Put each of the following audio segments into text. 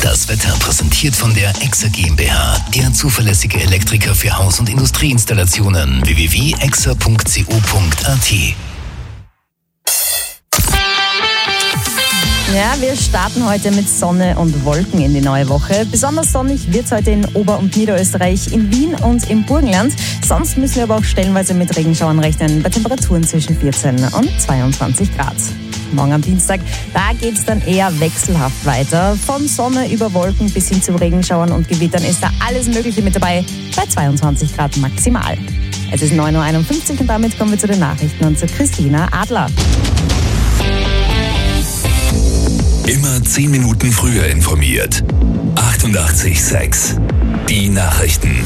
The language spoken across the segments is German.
Das Wetter präsentiert von der EXA GmbH, der zuverlässige Elektriker für Haus- und Industrieinstallationen. www.exa.co.at. Ja, wir starten heute mit Sonne und Wolken in die neue Woche. Besonders sonnig wird es heute in Ober- und Niederösterreich, in Wien und im Burgenland. Sonst müssen wir aber auch stellenweise mit Regenschauern rechnen, bei Temperaturen zwischen 14 und 22 Grad. Morgen am Dienstag, da geht es dann eher wechselhaft weiter. Von Sonne über Wolken bis hin zu Regenschauern und Gewittern ist da alles Mögliche mit dabei, bei 22 Grad maximal. Es ist 9.51 Uhr und damit kommen wir zu den Nachrichten und zu Christina Adler. Immer 10 Minuten früher informiert. 88,6. Die Nachrichten.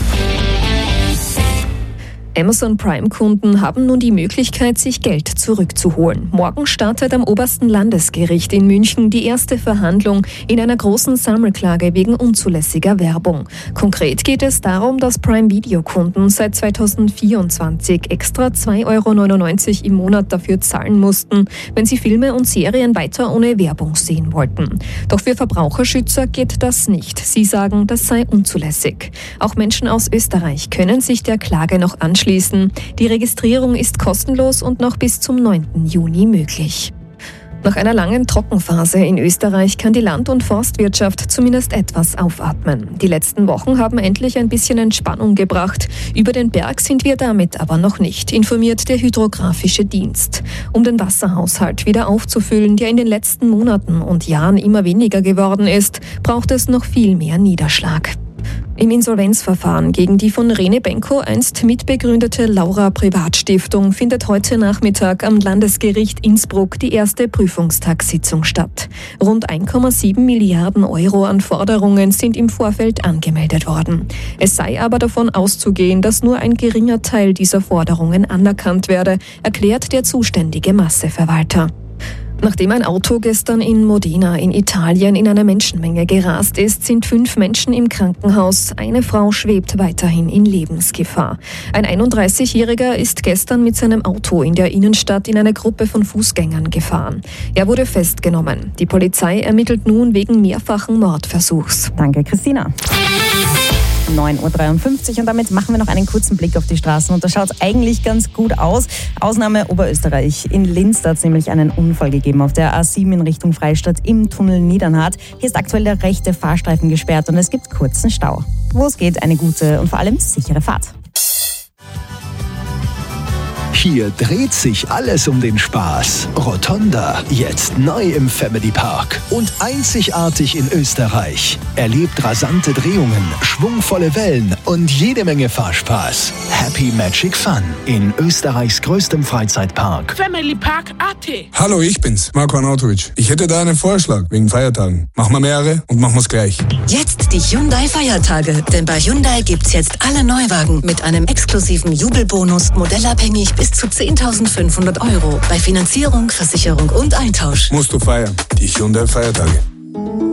Amazon Prime-Kunden haben nun die Möglichkeit, sich Geld zurückzuholen. Morgen startet am obersten Landesgericht in München die erste Verhandlung in einer großen Sammelklage wegen unzulässiger Werbung. Konkret geht es darum, dass Prime-Video-Kunden seit 2024 extra 2,99 € im Monat dafür zahlen mussten, wenn sie Filme und Serien weiter ohne Werbung sehen wollten. Doch für Verbraucherschützer geht das nicht. Sie sagen, das sei unzulässig. Auch Menschen aus Österreich können sich der Klage noch anschließen. Die Registrierung ist kostenlos und noch bis zum 9. Juni möglich. Nach einer langen Trockenphase in Österreich kann die Land- und Forstwirtschaft zumindest etwas aufatmen. Die letzten Wochen haben endlich ein bisschen Entspannung gebracht. Über den Berg sind wir damit aber noch nicht, informiert der Hydrographische Dienst. Um den Wasserhaushalt wieder aufzufüllen, der in den letzten Monaten und Jahren immer weniger geworden ist, braucht es noch viel mehr Niederschlag. Im Insolvenzverfahren gegen die von Rene Benko einst mitbegründete Laura Privatstiftung findet heute Nachmittag am Landesgericht Innsbruck die erste Prüfungstagssitzung statt. Rund 1,7 Milliarden € an Forderungen sind im Vorfeld angemeldet worden. Es sei aber davon auszugehen, dass nur ein geringer Teil dieser Forderungen anerkannt werde, erklärt der zuständige Masseverwalter. Nachdem ein Auto gestern in Modena in Italien in einer Menschenmenge gerast ist, sind 5 Menschen im Krankenhaus. Eine Frau schwebt weiterhin in Lebensgefahr. Ein 31-Jähriger ist gestern mit seinem Auto in der Innenstadt in eine Gruppe von Fußgängern gefahren. Er wurde festgenommen. Die Polizei ermittelt nun wegen mehrfachen Mordversuchs. Danke, Christina. 9.53 Uhr und damit machen wir noch einen kurzen Blick auf die Straßen und da schaut es eigentlich ganz gut aus. Ausnahme Oberösterreich. In Linz hat es nämlich einen Unfall gegeben auf der A7 in Richtung Freistadt im Tunnel Niedernhardt. Hier ist aktuell der rechte Fahrstreifen gesperrt und es gibt kurzen Stau. Wo es geht, eine gute und vor allem sichere Fahrt. Hier dreht sich alles um den Spaß. Rotonda, jetzt neu im Family Park und einzigartig in Österreich. Erlebt rasante Drehungen, schwungvolle Wellen und jede Menge Fahrspaß. Happy Magic Fun in Österreichs größtem Freizeitpark. Family Park AT. Hallo, ich bin's, Marko Arnautovic. Ich hätte da einen Vorschlag wegen Feiertagen. Machen wir mehrere und machen wir's gleich. Jetzt die Hyundai-Feiertage. Denn bei Hyundai gibt's jetzt alle Neuwagen mit einem exklusiven Jubelbonus, modellabhängig bis zu 10.500 € bei Finanzierung, Versicherung und Eintausch. Musst du feiern. Die Hyundai-Feiertage.